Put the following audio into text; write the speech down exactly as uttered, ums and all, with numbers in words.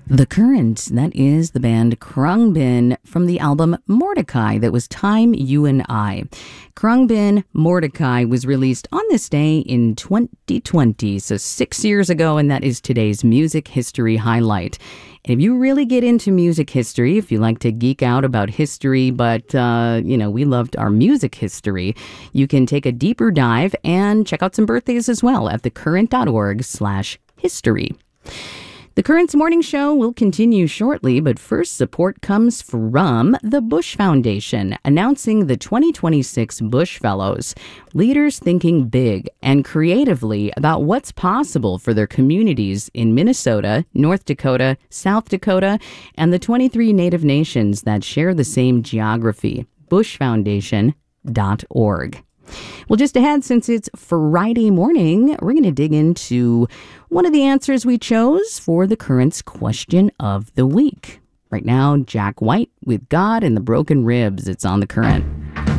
The Current, that is the band Khruangbin from the album Mordecai that was Time, You and I. Khruangbin Mordecai was released on this day in twenty twenty, so six years ago, and that is today's music history highlight. And if you really get into music history, if you like to geek out about history, but, uh, you know, we loved our music history, you can take a deeper dive and check out some birthdays as well at thecurrent.org slash history. The Current's morning show will continue shortly, but first support comes from the Bush Foundation, announcing the twenty twenty-six Bush Fellows, leaders thinking big and creatively about what's possible for their communities in Minnesota, North Dakota, South Dakota, and the twenty-three Native nations that share the same geography. bush foundation dot org. Well, just ahead, since it's Friday morning, we're going to dig into one of the answers we chose for the Current's question of the week. Right now, Jack White with God and the Broken Ribs. It's on the Current.